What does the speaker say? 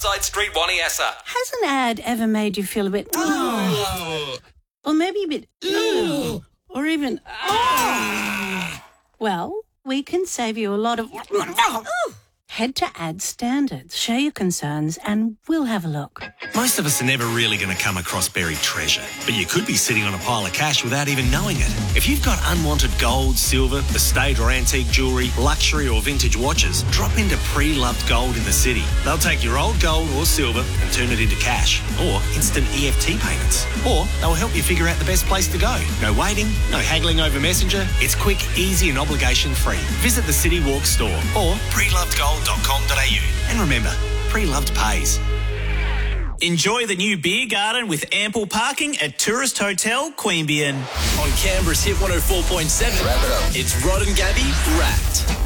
Northside Street, Wanniassa. Has an ad ever made you feel a bit... or maybe a bit... or even... Well, we can save you a lot of... Head to Ad Standards, share your concerns, and we'll have a look. Most of us are never really going to come across buried treasure, but you could be sitting on a pile of cash without even knowing it. If you've got unwanted gold, silver, estate or antique jewellery, luxury or vintage watches, drop into Pre-Loved Gold in the city. They'll take your old gold or silver and turn it into cash, or instant EFT payments. Or they'll help you figure out the best place to go. No waiting, no haggling over Messenger. It's quick, easy and obligation-free. Visit the City Walk store or prelovedgold.com.au. And remember, Pre-Loved pays. Enjoy the new beer garden with ample parking at Tourist Hotel Queanbeyan. On Canberra's Hit 104.7, wrap it up. It's Rod and Gabby Wrapped.